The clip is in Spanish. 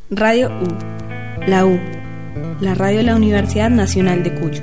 Radio U, la radio de la Universidad Nacional de Cuyo.